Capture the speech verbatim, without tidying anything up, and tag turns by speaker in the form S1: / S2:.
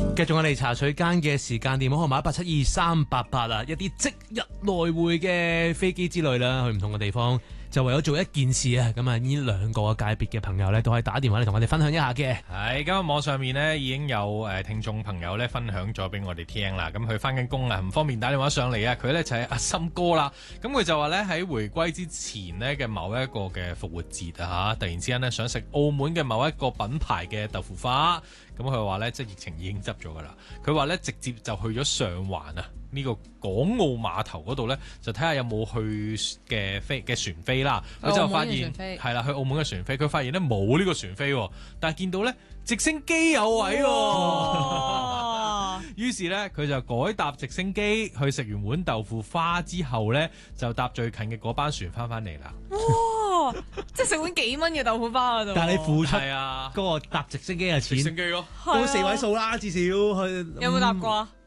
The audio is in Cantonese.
S1: 繼續我哋茶水間嘅時間，電話號碼一八七二三八八啊，一啲即日來回嘅飛機之類啦，去唔同嘅地方，就為咗做一件事啊！咁啊，呢兩個界別嘅朋友咧，都可以打電話嚟同我哋分享一下嘅。
S2: 係，今日網上面呢已經有誒聽眾朋友咧分享咗俾我哋聽啦。咁佢翻緊工啊，唔方便打電話上嚟啊。佢咧就係阿森哥啦。咁佢就話咧喺回歸之前呢嘅某一個嘅復活節啊嚇，突然之間咧想食澳門嘅某一個品牌嘅豆腐花。咁佢話咧，即係疫情已經執咗噶啦。佢話咧，直接就去咗上環啊，呢、這個港澳碼頭嗰度咧，就睇下有冇去嘅飛嘅船飛啦。佢就發現係啦，去澳門嘅船飛。佢發現咧冇呢個船飛，但係見到咧直升機有位喎。哦、於是咧，佢就改搭直升機去食完碗豆腐花之後咧，就搭最近嘅嗰班船翻返嚟啦。
S3: 哇！即係食碗幾蚊嘅豆腐花嗰度。
S1: 但係你付出
S2: 係啊，
S1: 嗰個搭直升機嘅錢，
S2: 直升機咯，
S1: 都四位數啦，至少去。
S3: 有冇搭過啊？